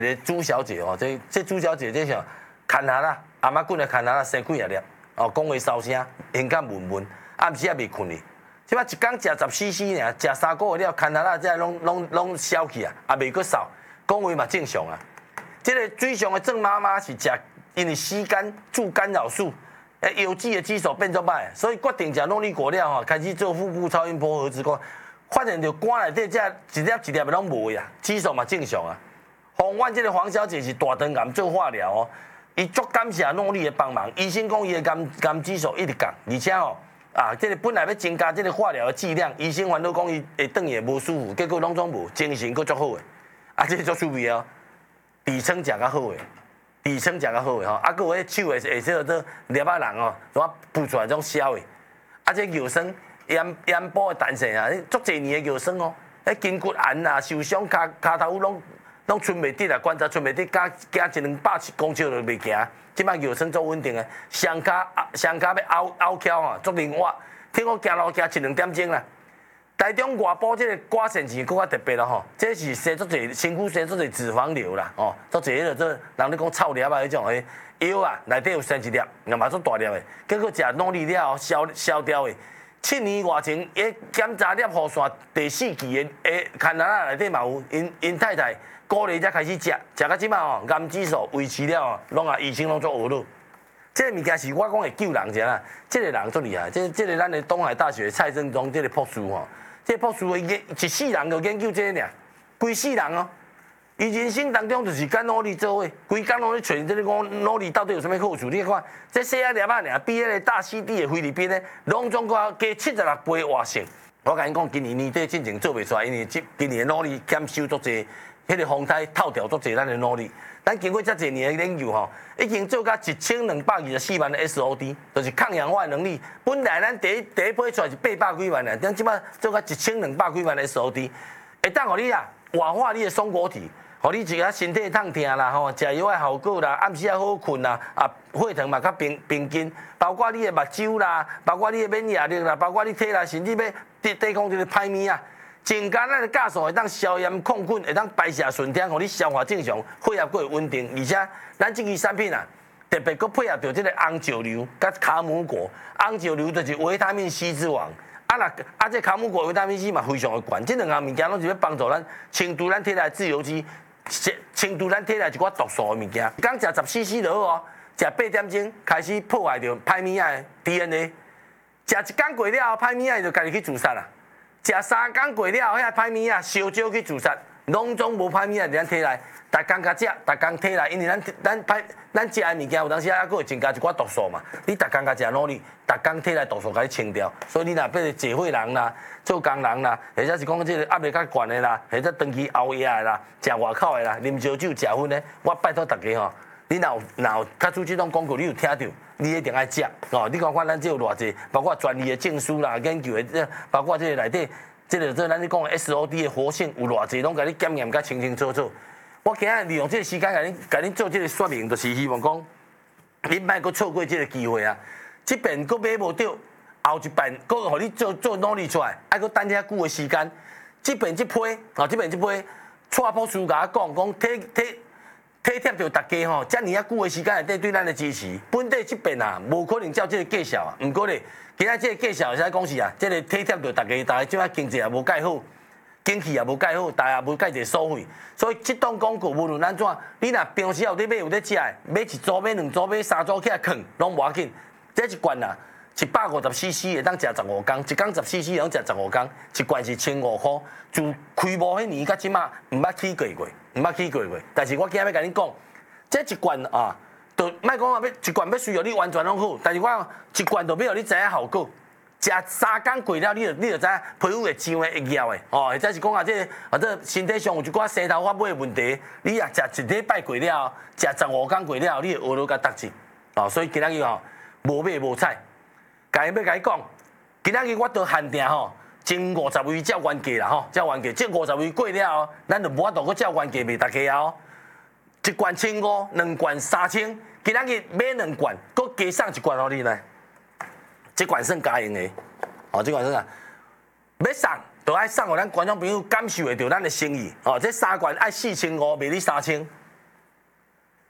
朱小姐哦，这朱小姐这像牵下啦，阿妈滚来牵下啦，生几啊粒哦，讲话骚声，性感文文，暗时也未困去。即摆一工食14cc尔，食3个月了，牵下啦，这拢消去啊，也未阁扫，讲话嘛正常啊。这个水上的郑妈妈是食，因为吸干助干扰素，有机的激素变作歹，所以决定食诺丽果了吼，开始做腹部超音波核磁共，发现着肝内底这一粒一粒拢无呀，激素嘛正常啊。红阮这个黄小姐是大肠癌做化疗哦，伊足感谢诺丽的帮忙，医生讲伊的肝激素一直降，而且哦这个本来要增加这个化疗的剂量，医生烦恼讲伊会转去无舒服，结果拢总无，精神佫足好的，这个足趣味哦，底层食较好的，底层食较好的吼，佫有迄手的下做粒仔人哦，怎啊补出来种消的，这药酸盐补的弹性啊，足侪年的药酸哦，筋骨炎啊、受伤骹头拢剩袂得啦，关节剩袂得，加120公尺就袂行。即摆药酸足稳定的，双脚要拗翘吼，足灵活。听讲行路行1-2点钟啦。台中外部这个挂线线更较特别啦吼，这是生足侪身躯生足侪脂肪瘤啦，哦，足侪迄个做人咧讲臭粒啊迄种诶药啊，内底有生一粒，也嘛足大粒的，结果食努力了消掉的。7年外前，检查粒雨线第4期的牵拉内底嘛有因太太。鼓励才开始食到即摆吼，癌指数维持了哦，拢医生拢做学了。这个物件是我讲会救人者啦，这个人足厉害。这个咱的东海大学蔡正中这个博士吼，这博士一世人就研究这个尔，规世人哦，伊人生当中就是跟努力做伙，规工拢咧找这个讲努力到底有啥物好处？你看，这小仔粒仔尔，比迄个大溪地的菲律宾咧，拢总加76倍活性。我甲你讲，今年年底进前做袂出来，因为今年的努力减收足济。迄个风台透掉足侪咱的努力，咱经过遮侪年的研究吼，已经做到1224万的 SOD， 就是抗氧化能力。本来咱第一批出来是800几万的，咱即摆做到1200几万的 SOD， 会当互你啊活化你的松果体，互你一个身体痛痛啦吼，食药的效果啦，暗时啊好困啦，血糖嘛较平均，包括你的目睭啦，包括你的免疫力啦，包括你体内甚至要抵抗这个歹物啊。增加咱的酵素会当消炎抗菌，会当排泄顺畅，互你消化正常，血压佫会稳定。而且咱这支产品啊，特别佫配合着这个红石榴甲卡姆果。红石榴就是维他命 C 之王，这卡姆果维他命 C 嘛非常的悬。这两项物件拢是要帮助咱清除咱体内自由基，清除咱体内一寡毒素的物件。刚食10cc就好哦，食8点钟开始破坏着歹物仔的 DNA， 食一工过了后，歹物仔就家己去自杀啦。食3工过了，遐歹物仔烧焦去自杀，拢总无歹物仔伫咱体内。逐工甲食，逐工体内，因为咱食的物件有当时还佫会增加一寡毒素嘛。你逐工甲食努力，逐工体内毒素甲你清掉。所以你若变成社会人啦、做工人啦，或者是讲即个压力较悬的啦，或者长期熬夜的啦、食外口的啦、啉烧酒、食薰的，我拜托大家吼，你若有较出即种广告，你有听到？你一定爱食哦！你看看咱这有偌济，包括专利的证书啦、研究的，包括这个内底，这个咱咧讲的 SOD 的活性有偌济，拢甲你检验甲清清楚楚。我今日利用这个时间甲你做这个说明，就是希望讲，你莫阁错过这个机会啊！这边阁买无到，后一遍阁互你做努力出来，还阁等遐久的时间。这边这批，蔡博士甲我讲体贴着大家吼，遮尔啊久的时间内底对咱的支持，本地这边啊，无可能照这个介绍啊。毋过咧，今仔这个介绍是讲是啊，这个体贴着大家即摆经济也无介好，景气也无介好，大家也无介侪收费，所以这档广告无论安怎，你若平时有咧买有咧食的，买一组、买2组、买3组起来啃，拢无要紧。这一罐啊，150cc 会当食15工，一工10cc 能食15工，一罐是1500块。自开幕迄年到即马，毋捌起过，但是我今日要甲你讲，这一罐啊，就莫讲话要一罐要需要你完全拢好，但是我一罐就要互你知影效果。食3工过了，你就知影皮肤会痒的、会痒的，哦，或者是讲这身体上有一寡生头发尾的问题，你也食1礼拜过了，食15工过了，你会学到甲达志，哦，所以今仔日吼无买无采，要甲你讲，今仔日我都限定吼。前50位照原价啦吼，照原价，这50位过了后，咱就无法度搁照原价卖大家哦。一罐1500，两罐3000，今仔日买2罐，搁加送1罐互你呢。这罐算加用的，哦，这罐算啊，要送就爱送互咱观众朋友感受会到咱的诚意，哦，这3罐爱4500，卖你3000，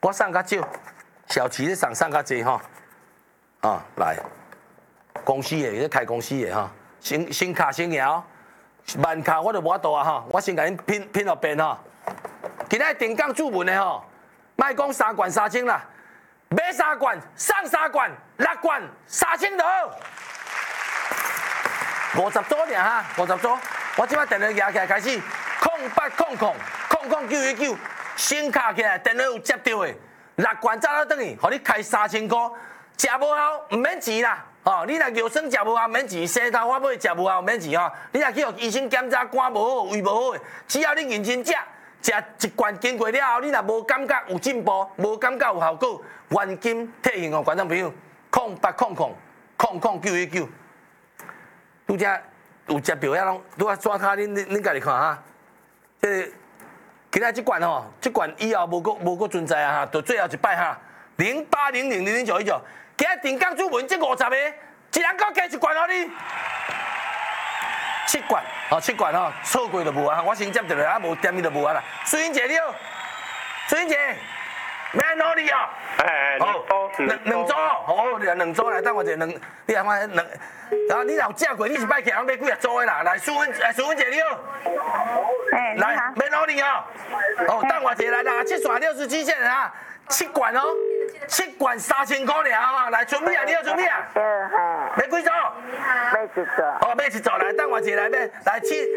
我送较少，小齐咧送较济吼。啊，来，公司的，咧开公司的吼，先卡先赢哦，慢卡我就无法度啊吼，我先甲恁拼落边吼。今仔定岗注文的吼，莫讲3冠3千啦，买3冠送3冠6冠3000就好。50组尔哈，50组，我即摆电话举起来开始，0800009919，先卡起来，电话有接到的，6冠早了转去，互你开3000块，食无效唔免钱啦。哦，你若药酸食无效免钱，生头我买食无效免钱吼。你若去互医生检查肝无好、胃无好的，只要你认真食一罐经过了后，你若无感觉有进步，无感觉有效果，原金退现哦，观众朋友，0800009919，拄则有接到遐拢，拄啊刷卡恁家己看哈。即今仔即罐吼，即罐以后无搁存在啊哈，就最后一摆哈，0800009919。今日定岗主文这50个，一人搁加一罐互你，7罐，哦7罐吼，错过就无啊，我先接着啊，无点你就无啊啦。水英姐你好，水英姐，免努力哦。两组，好，两组来，等我一下你看我两，然后你若有食过，你一摆起来买几啊组的啦，来，淑芬姐你好，来，免努力哦，哦，等我一下来，7线67线啊，7罐哦。7罐3000块尔啊！来准备啊，你要准备啊？买几组？ 买一组。 哦，买一组来，等我一下来买，来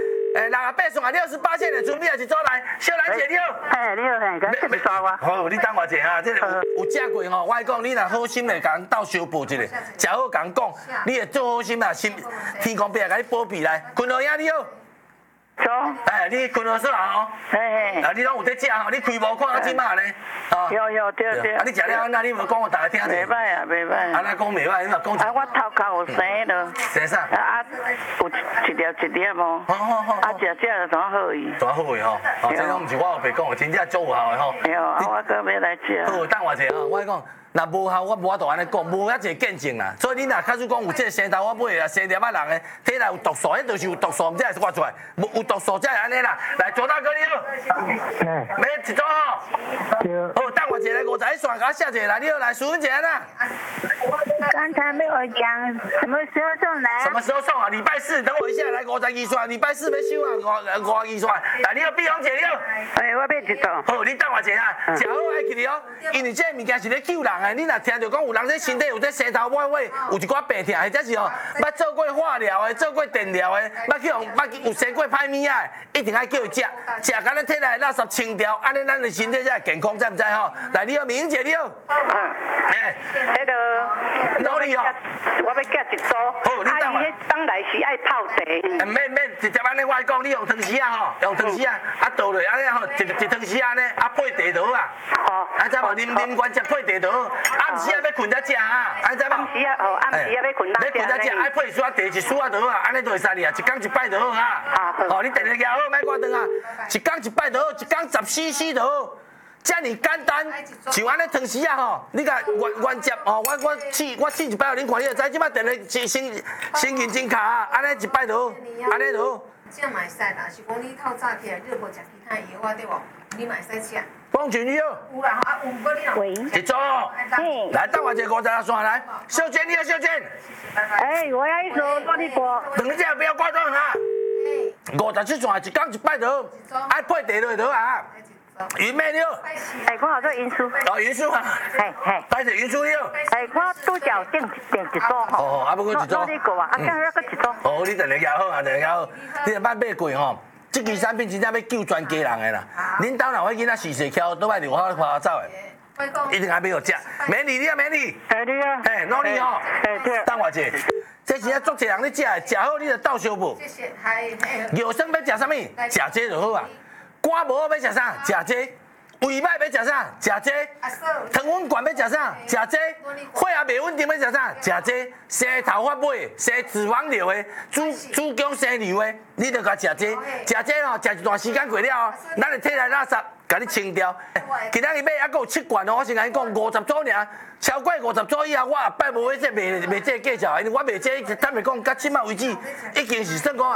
68线啊，68线的准备啊一组来，小兰姐你好。 你好，敢这么刷我？ 好，你等我一下哈，这个有食过吼，我讲你若好心的，甲人斗相补一下，食好甲人讲，你会做好心啊，心天公伯啊，甲你保庇来，坤豪兄你好。 走。 你困好煞哦。你拢有在食吼，你开无看到即马咧？ 有对。 你食了安那？你无讲我大家听者。 袂歹啊，袂歹。 安那讲袂歹，你若讲。 我头壳有生咯。 生啥？ 有一粒无。 好。 食就怎好伊。 怎好伊吼？这拢毋是我后白讲的，真正足有效的吼。 对我搁要来食。 好，等我者吼，我讲。若无效，我无法度安尼讲，无遐一个见证啦。所以你若假使讲有这个生头我买啊，生粒啊人的体内有毒素，迄就是有毒素，毋才会发出来。有毒素才会安尼啦。来，左大哥你好，买一组吼。好，等我一下来51线，甲我写一下来。你好，来淑芬姐啦。 刚才没有讲什么时候送来？ 什么时候送啊？礼拜4，等我一下来52线，礼拜4要收啊，52线。来，你好，碧红姐你好。 我买一组。 好，你等我一下，食好爱记哩哦，因为这物件是咧救人的。你若听到讲有人这身体有这生头歪歪，有一寡病痛，或者是吼捌做过化疗的、做过电疗的，捌有生过歹物啊，一定爱叫伊食，食甲咱体内垃圾清掉，安尼咱的身体才会健康，知唔知吼？来，你好，明姐你好。 迄个努力哦。 我要夹一组。 好，你等我。 迄放来是爱泡茶。 免，直接安尼我讲，你用汤匙啊吼，用汤匙啊，倒落安尼吼，一汤匙安尼，配茶就好啊。 哦。 知无？啉完才配茶就好。暗时啊要困才食啊，安知无？ 暗时啊，暗时啊要困才食。 要困才食，爱配一茶一丝就好啊，安尼就会使你啊，一天一摆就好哈。好，你电话举好，莫挂断啊，一天一摆就好，一天10cc就好。遮尔简单，像安尼汤匙啊吼，你甲原接吼，我试一摆互恁看，你就知即摆电话先认真卡啊，安尼一摆就好，安尼就好。 这嘛会使啦，是讲你透早起来，你都无食其他药啊，对无？你嘛会使吃。 光泉你好。 有啦，有无你若？ 喂。 一组。来，等我一个56线来，秀娟你好，秀娟。 我要一首多利果。 等下不要挂断哈。57线一天一摆就好，爱配茶落就好啊。云妹你好。 我好做云书。 云书啊。带着云书你好。 我拄脚订一组吼。 啊，不过一组。 多利果啊，啊，再搁一组。 哦，你电话举好啊，电话举好。你若捌买过吼？这支产品真正要救全家人的啦！恁兜若有囡仔细细翘，倒摆另外花走的，一定爱买互食。美女你好，美女。 你好。 努力吼。等我者，这是啊，足侪人咧食的，食好你就倒相补。药酸要食啥物？食这就好啊。肝无好要食啥？食这。胃歹要食啥？食这。糖分悬要食啥？食这。血压袂稳定要食啥？食这。生头发尾、生脂肪瘤的、子宫生瘤的，你着甲食这。食这吼，食一段时间过了后，咱的体内垃圾甲你清掉。今仔日买还佫有7罐哦，我先甲你讲50组尔，超过50组以后，我后摆无迄只卖这个价钱，因为我卖这坦白讲，到即马为止已经是算讲啊。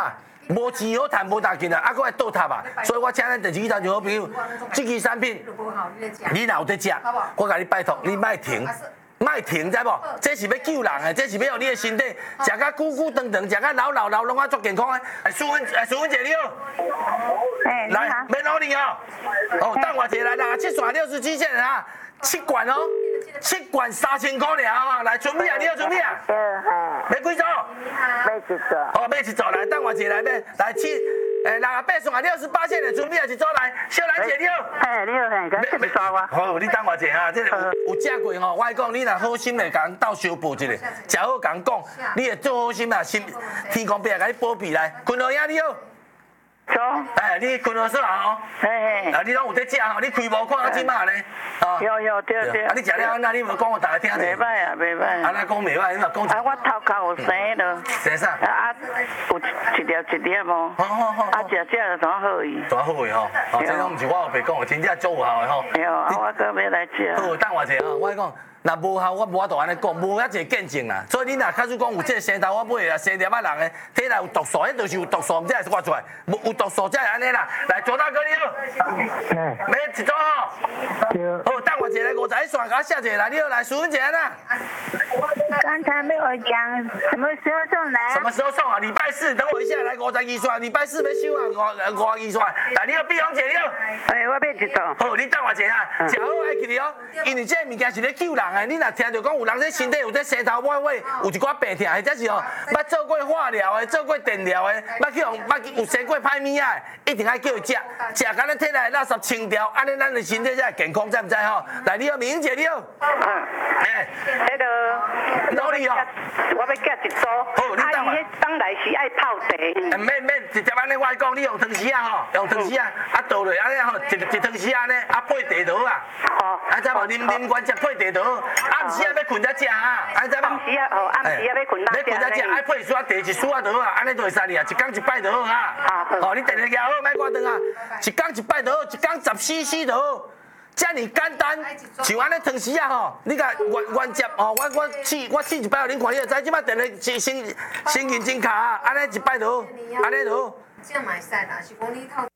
无钱好赚，无大劲啊，还佫爱倒塌啊！所以我请咱电视机头就好朋友，这支产品你若有在食，我甲你拜托，你莫停。莫停，知无？这是要救人的，这是要让你的身体食甲久久长长，食甲老拢啊足健康的。淑芬姐你好，来，免努力哦。哦，等我一下来，67线67线啊，7罐哦，7罐3000块尔啊，来准备啊，你要准备啊？要几组？ 买一组。 哦，买一组来，等我一下来买，来68线68线的准备啊一组来，小兰姐你好。 你好，咁你刷我。 好，你等我一下啊，这个有食过吼，我讲你若好心的，甲人斗相报一下，食好甲人讲，你会做好心啊，天公伯甲你保庇来，坤豪兄你好。你坤豪说啊吼，你拢有在食吼，你开无看到即马咧？ 有对。 你食了安那，你无讲我大家听者？ 袂歹啊，袂歹。 安那讲袂歹，你嘛讲。 我头壳有生咯。 生啥？ 有一粒无。好。食就怎好伊。 怎好伊吼？这拢毋是我后白讲的，真正足有效的吼。 对我搁要来食。 好，等我一下啊，我讲。若无效，我无法度安尼讲，无遐一个见证啦。所以你若假使讲有这个生头，我买啊生粒啊人的体内有毒素，迄就是有毒素，毋才会挖出来。有毒素才会安尼啦。来，左大哥你好，买一组吼。好，等我一下来51线，甲我写一下来。你好，来淑芬姐啦。 刚才没有讲什么时候送来？ 什么时候送啊？礼拜4，等我一下来52线，礼拜4要收啊52线。来，你好，碧红姐你好。 我买一组。 好，你等我一下啊，食好爱记哩哦，因为这个物件是咧救人。你若听到讲有人在身体有在生头歪歪，有一寡病痛，或者是吼捌做过化疗的、做过电疗的，捌有生过歹物啊，一定爱叫伊食，食甲咱体内垃圾清掉，安尼咱的身体才会健康，知唔知吼？来，你好，明姐你好。努力哦。 我要寄一组。 好，你等我。 当来是爱泡茶。 免，直接安尼我讲，你用汤匙啊吼，用汤匙啊，倒落安尼吼，一汤匙安尼，配茶桃啊。啊，知无？啉完才配茶桃。暗时啊要困才食啊，安知无？ 暗时啊，暗时啊要困才食，爱配水啊，茶一水啊就好啊，安尼就会使你啊，一工一摆就好啊。好，你定定举好，莫挂断啊，一工一摆就好，一工10cc就好，遮尔简单，像安尼汤匙啊吼，你甲原接吼，我试一摆互恁看，你就知，即摆定定先认真卡啊，安尼一摆就好，安尼就好。 这样买晒啦，是讲你透